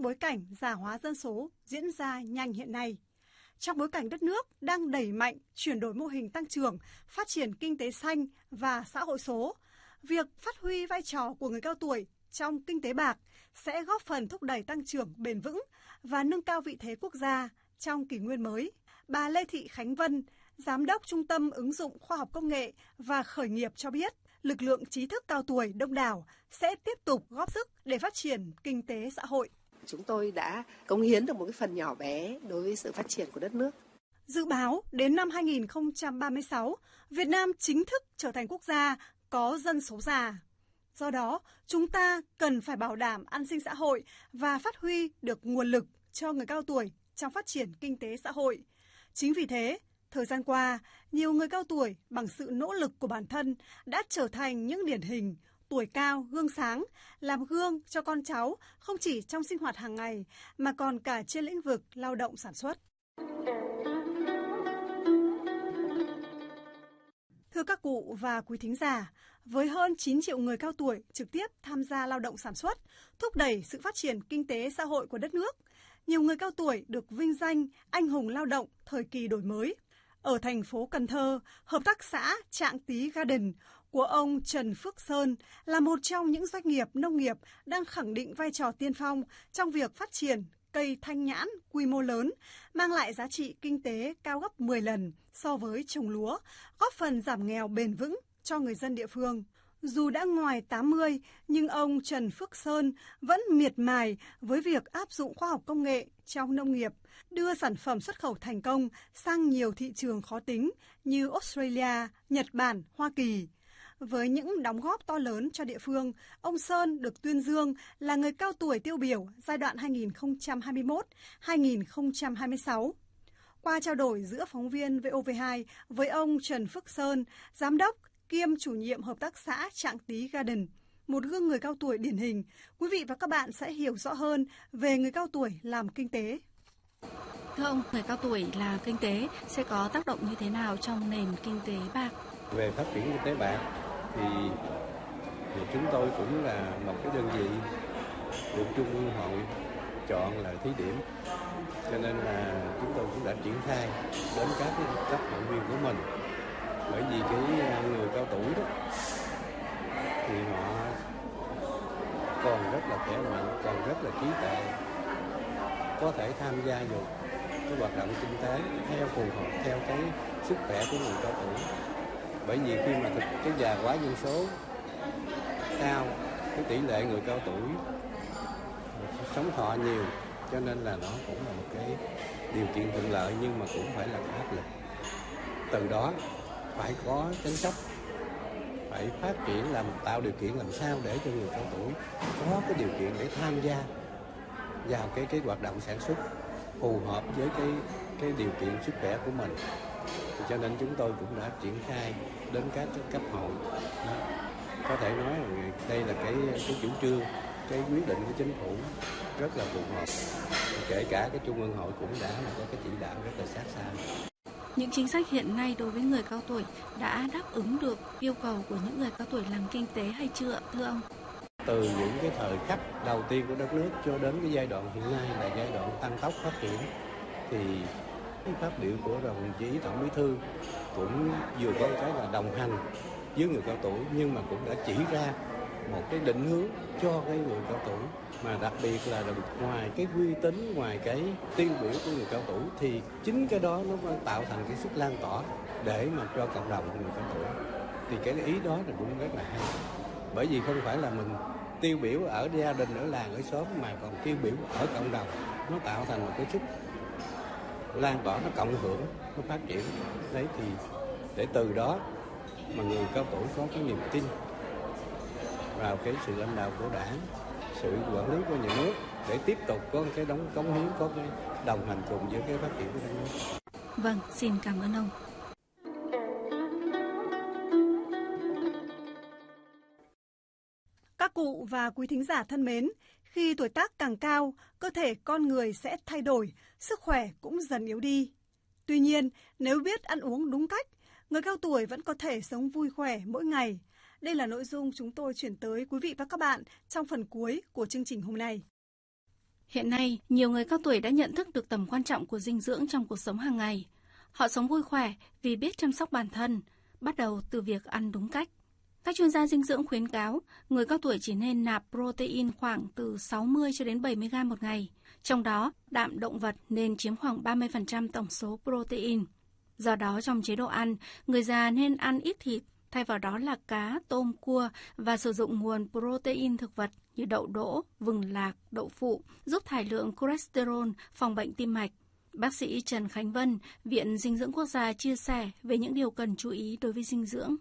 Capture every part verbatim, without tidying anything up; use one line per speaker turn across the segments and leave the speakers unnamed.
bối cảnh già hóa dân số diễn ra nhanh hiện nay. Trong bối cảnh đất nước đang đẩy mạnh chuyển đổi mô hình tăng trưởng, phát triển kinh tế xanh và xã hội số, việc phát huy vai trò của người cao tuổi trong kinh tế bạc sẽ góp phần thúc đẩy tăng trưởng bền vững và nâng cao vị thế quốc gia trong kỷ nguyên mới. Bà Lê Thị Khánh Vân, Giám đốc Trung tâm Ứng dụng Khoa học Công nghệ và Khởi nghiệp cho biết, lực lượng trí thức cao tuổi đông đảo sẽ tiếp tục góp sức để phát triển kinh tế xã hội.
Chúng tôi đã cống hiến được một cái phần nhỏ bé đối với sự phát triển của đất nước.
Dự báo đến năm hai nghìn không trăm ba mươi sáu, Việt Nam chính thức trở thành quốc gia có dân số già. Do đó, chúng ta cần phải bảo đảm an sinh xã hội và phát huy được nguồn lực cho người cao tuổi trong phát triển kinh tế xã hội. Chính vì thế, thời gian qua, nhiều người cao tuổi bằng sự nỗ lực của bản thân đã trở thành những điển hình tuổi cao, gương sáng, làm gương cho con cháu không chỉ trong sinh hoạt hàng ngày mà còn cả trên lĩnh vực lao động sản xuất. Thưa các cụ và quý thính giả, với hơn chín triệu người cao tuổi trực tiếp tham gia lao động sản xuất, thúc đẩy sự phát triển kinh tế xã hội của đất nước, nhiều người cao tuổi được vinh danh anh hùng lao động thời kỳ đổi mới. Ở thành phố Cần Thơ, hợp tác xã Trạng Tí Garden của ông Trần Phước Sơn là một trong những doanh nghiệp nông nghiệp đang khẳng định vai trò tiên phong trong việc phát triển cây thanh nhãn quy mô lớn, mang lại giá trị kinh tế cao gấp mười lần so với trồng lúa, góp phần giảm nghèo bền vững cho người dân địa phương. Dù đã ngoài tám mươi, nhưng ông Trần Phước Sơn vẫn miệt mài với việc áp dụng khoa học công nghệ trong nông nghiệp, đưa sản phẩm xuất khẩu thành công sang nhiều thị trường khó tính như Australia, Nhật Bản, Hoa Kỳ. Với những đóng góp to lớn cho địa phương, ông Sơn được tuyên dương là người cao tuổi tiêu biểu giai đoạn hai nghìn không trăm hai mươi mốt đến hai nghìn không trăm hai mươi sáu. Qua trao đổi giữa phóng viên vê o vê hai với ông Trần Phước Sơn, giám đốc kiêm chủ nhiệm hợp tác xã Trạng Tí Garden, một gương người cao tuổi điển hình, quý vị và các bạn sẽ hiểu rõ hơn về người cao tuổi làm kinh tế.
Thưa ông, người cao tuổi làm kinh tế sẽ có tác động như thế nào trong nền kinh tế bạc?
Về phát triển kinh tế bạc thì, thì chúng tôi cũng là một cái đơn vị được Trung ương Hội chọn là thí điểm, cho nên là chúng tôi cũng đã triển khai đến các cái cấp hội viên của mình. Bởi vì cái người cao tuổi đó thì họ còn rất là khỏe mạnh, còn rất là trí tuệ, có thể tham gia vào cái hoạt động kinh tế theo phù hợp theo cái sức khỏe của người cao tuổi. Bởi vì khi mà thực cái già hóa dân số cao, cái tỷ lệ người cao tuổi sống thọ nhiều, cho nên là nó cũng là một cái điều kiện thuận lợi, nhưng mà cũng phải là áp lực. Từ đó phải có chính sách, phải phát triển, làm tạo điều kiện làm sao để cho người cao tuổi có cái điều kiện để tham gia vào cái cái hoạt động sản xuất phù hợp với cái cái điều kiện sức khỏe của mình. Cho nên chúng tôi cũng đã triển khai đến các cái cấp hội. Có thể nói là đây là cái cái chủ trương, cái quyết định của chính phủ rất là phù hợp. Kể cả cái Trung ương Hội cũng đã là có cái chỉ đạo rất là sát sao.
Những chính sách hiện nay đối với người cao tuổi đã đáp ứng được yêu cầu của những người cao tuổi làm kinh tế hay chưa, thưa ông?
Từ những cái thời khắc đầu tiên của đất nước cho đến cái giai đoạn hiện nay là giai đoạn tăng tốc phát triển, thì cái phát biểu của đồng chí Tổng Bí thư cũng vừa có cái là đồng hành với người cao tuổi, nhưng mà cũng đã chỉ ra một cái định hướng cho cái người cao tuổi, mà đặc biệt là ngoài cái uy tín, ngoài cái tiêu biểu của người cao tuổi, thì chính cái đó nó mới tạo thành cái sức lan tỏa để mà cho cộng đồng của người cao tuổi. Thì cái ý đó là cũng rất là hay, bởi vì không phải là mình tiêu biểu ở gia đình, ở làng, ở xóm, mà còn tiêu biểu ở cộng đồng, nó tạo thành một cái sức lan tỏa, nó cộng hưởng, nó phát triển. Đấy thì để từ đó mà người cao tuổi có cái niềm tin vào cái sự lãnh đạo của Đảng, sự quản lý của nhà nước, để tiếp tục có cái đóng cống hiến, có cái đồng hành cùng với cái phát triển của đất nước.
Vâng, xin cảm ơn ông.
Các cụ và quý thính giả thân mến, khi tuổi tác càng cao, cơ thể con người sẽ thay đổi, sức khỏe cũng dần yếu đi. Tuy nhiên, nếu biết ăn uống đúng cách, người cao tuổi vẫn có thể sống vui khỏe mỗi ngày. Đây là nội dung chúng tôi chuyển tới quý vị và các bạn trong phần cuối của chương trình hôm nay.
Hiện nay, nhiều người cao tuổi đã nhận thức được tầm quan trọng của dinh dưỡng trong cuộc sống hàng ngày. Họ sống vui khỏe vì biết chăm sóc bản thân, bắt đầu từ việc ăn đúng cách. Các chuyên gia dinh dưỡng khuyến cáo, người cao tuổi chỉ nên nạp protein khoảng từ sáu mươi cho đến bảy mươi gam một ngày. Trong đó, đạm động vật nên chiếm khoảng ba mươi phần trăm tổng số protein. Do đó, trong chế độ ăn, người già nên ăn ít thịt, thay vào đó là cá, tôm, cua và sử dụng nguồn protein thực vật như đậu đỗ, vừng lạc, đậu phụ, giúp thải lượng cholesterol, phòng bệnh tim mạch. Bác sĩ Trần Khánh Vân, Viện Dinh dưỡng Quốc gia chia sẻ về những điều cần chú ý đối với dinh dưỡng.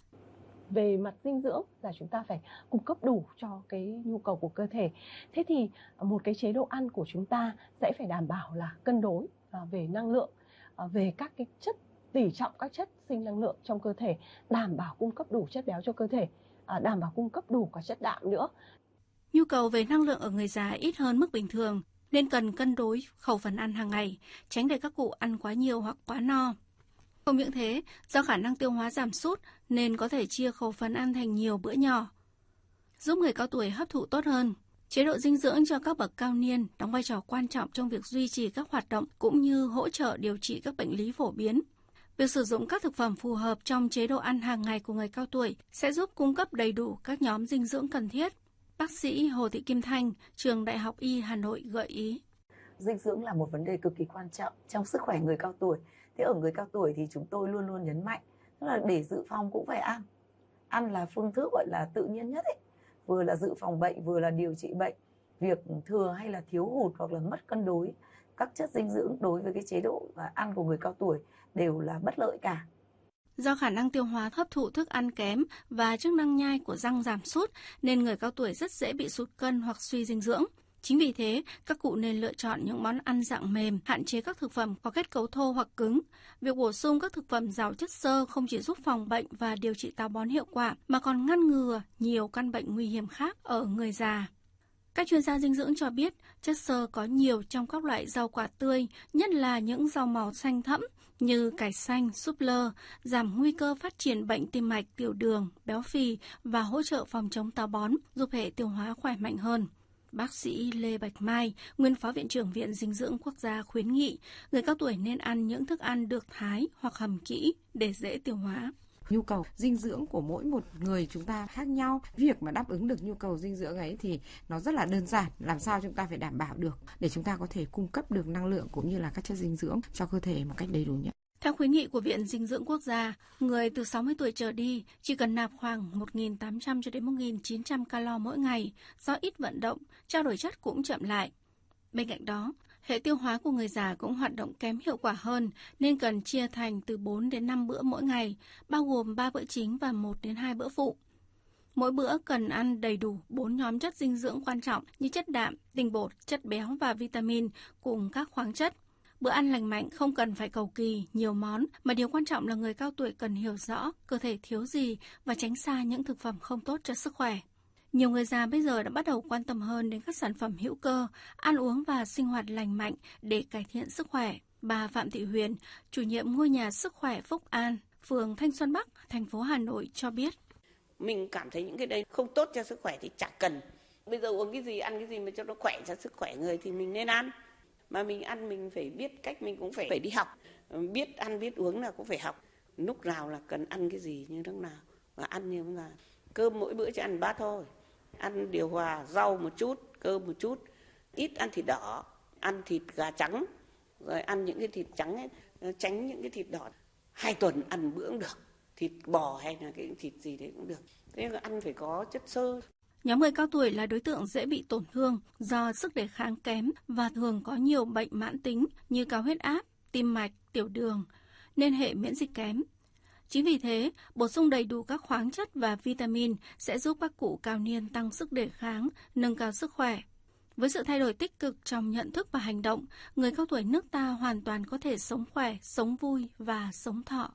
Về mặt dinh dưỡng là chúng ta phải cung cấp đủ cho cái nhu cầu của cơ thể. Thế thì một cái chế độ ăn của chúng ta sẽ phải đảm bảo là cân đối về năng lượng, về các cái chất tỷ trọng các chất sinh năng lượng trong cơ thể, đảm bảo cung cấp đủ chất béo cho cơ thể, đảm bảo cung cấp đủ cả chất đạm nữa.
Nhu cầu về năng lượng ở người già ít hơn mức bình thường, nên cần cân đối khẩu phần ăn hàng ngày, tránh để các cụ ăn quá nhiều hoặc quá no. Không những thế, do khả năng tiêu hóa giảm sút nên có thể chia khẩu phần ăn thành nhiều bữa nhỏ, giúp người cao tuổi hấp thụ tốt hơn. Chế độ dinh dưỡng cho các bậc cao niên đóng vai trò quan trọng trong việc duy trì các hoạt động cũng như hỗ trợ điều trị các bệnh lý phổ biến. Việc sử dụng các thực phẩm phù hợp trong chế độ ăn hàng ngày của người cao tuổi sẽ giúp cung cấp đầy đủ các nhóm dinh dưỡng cần thiết. Bác sĩ Hồ Thị Kim Thanh, Trường Đại học Y Hà Nội gợi ý.
Dinh dưỡng là một vấn đề cực kỳ quan trọng trong sức khỏe người cao tuổi. Thế ở người cao tuổi thì chúng tôi luôn luôn nhấn mạnh, tức là để dự phòng cũng phải ăn. Ăn là phương thức gọi là tự nhiên nhất ấy. Vừa là dự phòng bệnh, vừa là điều trị bệnh. Việc thừa hay là thiếu hụt hoặc là mất cân đối các chất dinh dưỡng đối với cái chế độ ăn của người cao tuổi đều là bất lợi cả.
Do khả năng tiêu hóa hấp thụ thức ăn kém và chức năng nhai của răng giảm sút nên người cao tuổi rất dễ bị sụt cân hoặc suy dinh dưỡng. Chính vì thế, các cụ nên lựa chọn những món ăn dạng mềm, hạn chế các thực phẩm có kết cấu thô hoặc cứng. Việc bổ sung các thực phẩm giàu chất xơ không chỉ giúp phòng bệnh và điều trị táo bón hiệu quả, mà còn ngăn ngừa nhiều căn bệnh nguy hiểm khác ở người già. Các chuyên gia dinh dưỡng cho biết, chất xơ có nhiều trong các loại rau quả tươi, nhất là những rau màu xanh thẫm như cải xanh, súp lơ, giảm nguy cơ phát triển bệnh tim mạch, tiểu đường, béo phì và hỗ trợ phòng chống táo bón, giúp hệ tiêu hóa khỏe mạnh hơn. Bác sĩ Lê Bạch Mai, nguyên Phó Viện trưởng Viện Dinh dưỡng Quốc gia khuyến nghị người cao tuổi nên ăn những thức ăn được thái hoặc hầm kỹ để dễ tiêu hóa.
Nhu cầu dinh dưỡng của mỗi một người chúng ta khác nhau. Việc mà đáp ứng được nhu cầu dinh dưỡng ấy thì nó rất là đơn giản. Làm sao chúng ta phải đảm bảo được để chúng ta có thể cung cấp được năng lượng cũng như là các chất dinh dưỡng cho cơ thể một cách đầy đủ nhất.
Theo khuyến nghị của Viện Dinh dưỡng Quốc gia, người từ sáu mươi tuổi trở đi chỉ cần nạp khoảng một nghìn tám trăm cho đến một nghìn chín trăm calo mỗi ngày do ít vận động, trao đổi chất cũng chậm lại. Bên cạnh đó, hệ tiêu hóa của người già cũng hoạt động kém hiệu quả hơn nên cần chia thành từ bốn đến năm bữa mỗi ngày, bao gồm ba bữa chính và một đến hai bữa phụ. Mỗi bữa cần ăn đầy đủ bốn nhóm chất dinh dưỡng quan trọng như chất đạm, tinh bột, chất béo và vitamin cùng các khoáng chất. Bữa ăn lành mạnh không cần phải cầu kỳ, nhiều món, mà điều quan trọng là người cao tuổi cần hiểu rõ cơ thể thiếu gì và tránh xa những thực phẩm không tốt cho sức khỏe. Nhiều người già bây giờ đã bắt đầu quan tâm hơn đến các sản phẩm hữu cơ, ăn uống và sinh hoạt lành mạnh để cải thiện sức khỏe. Bà Phạm Thị Huyền, chủ nhiệm ngôi nhà sức khỏe Phúc An, phường Thanh Xuân Bắc, thành phố Hà Nội cho biết.
Mình cảm thấy những cái đấy không tốt cho sức khỏe thì chẳng cần. Bây giờ uống cái gì, ăn cái gì mà cho nó khỏe cho sức khỏe người thì mình nên ăn. Mà mình ăn mình phải biết cách, mình cũng phải, phải đi học. Biết ăn, biết uống là cũng phải học. Lúc nào là cần ăn cái gì như lúc nào. Và ăn như thế nào. Cơm mỗi bữa chỉ ăn bát thôi. Ăn điều hòa, rau một chút, cơm một chút. Ít ăn thịt đỏ, ăn thịt gà trắng. Rồi ăn những cái thịt trắng ấy, tránh những cái thịt đỏ. Hai tuần ăn bữa cũng được. Thịt bò hay là cái thịt gì đấy cũng được. Thế là ăn phải có chất xơ.
Nhóm người cao tuổi là đối tượng dễ bị tổn thương do sức đề kháng kém và thường có nhiều bệnh mãn tính như cao huyết áp, tim mạch, tiểu đường, nên hệ miễn dịch kém. Chính vì thế, bổ sung đầy đủ các khoáng chất và vitamin sẽ giúp các cụ cao niên tăng sức đề kháng, nâng cao sức khỏe. Với sự thay đổi tích cực trong nhận thức và hành động, người cao tuổi nước ta hoàn toàn có thể sống khỏe, sống vui và sống thọ.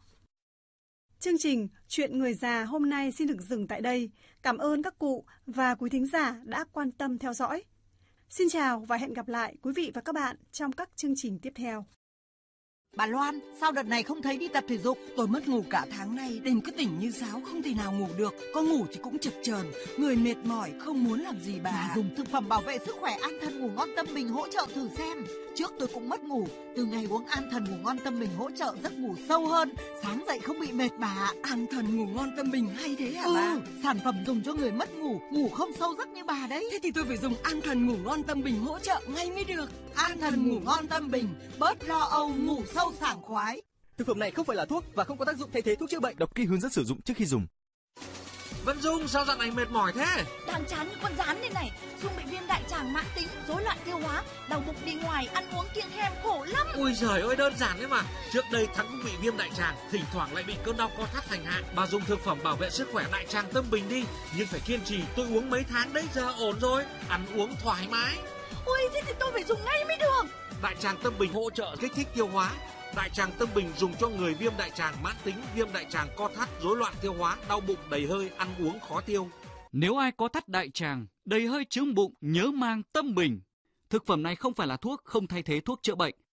Chương trình Chuyện người già hôm nay xin được dừng tại đây. Cảm ơn các cụ và quý thính giả đã quan tâm theo dõi. Xin chào và hẹn gặp lại quý vị và các bạn trong các chương trình tiếp theo.
Bà Loan, sao đợt này không thấy đi tập thể dục?
Tôi mất ngủ cả tháng nay, đêm cứ tỉnh như sáo, không thể nào ngủ được. Có ngủ thì cũng chập chờn, người mệt mỏi, không muốn làm gì bà.
Bà dùng thực phẩm bảo vệ sức khỏe An Thần Ngủ Ngon Tâm Bình hỗ trợ thử xem. Trước tôi cũng mất ngủ, từ ngày uống An Thần Ngủ Ngon Tâm Bình hỗ trợ giấc ngủ sâu hơn, sáng dậy không bị mệt bà.
An Thần Ngủ Ngon Tâm Bình hay thế hả
ừ,
bà?
Sản phẩm dùng cho người mất ngủ, ngủ không sâu giấc như bà đấy.
Thế thì tôi phải dùng An Thần Ngủ Ngon Tâm Bình hỗ trợ ngay mới được.
An Thần Ngủ Ngon Tâm Bình, bớt lo âu, ngủ sâu sảng khoái.
Thực phẩm này không phải là thuốc và không có tác dụng thay thế thuốc chữa bệnh. Đọc kỹ hướng dẫn sử dụng trước khi dùng.
Vân Dung, sao dạo này mệt mỏi thế?
Đang chán như con rán đây này. Dung bị viêm đại tràng mãn tính, rối loạn tiêu hóa, đau bụng đi ngoài, ăn uống kiêng khem khổ lắm.
Ui giời ơi, đơn giản đấy mà. Trước đây Thắng cũng bị viêm đại tràng, thỉnh thoảng lại bị cơn đau co thắt hành hạ. Bà dùng thực phẩm bảo vệ sức khỏe đại tràng Tâm Bình đi, nhưng phải kiên trì. Tôi uống mấy tháng đấy, giờ ổn rồi, ăn uống thoải mái.
Ui, thế thì tôi phải dùng ngay mới được.
Đại tràng Tâm Bình hỗ trợ kích thích tiêu hóa. Đại tràng Tâm Bình dùng cho người viêm đại tràng mãn tính, viêm đại tràng co thắt, rối loạn tiêu hóa, đau bụng đầy hơi, ăn uống khó tiêu.
Nếu ai có thắt đại tràng, đầy hơi chướng bụng, nhớ mang Tâm Bình. Thực phẩm này không phải là thuốc, không thay thế thuốc chữa bệnh.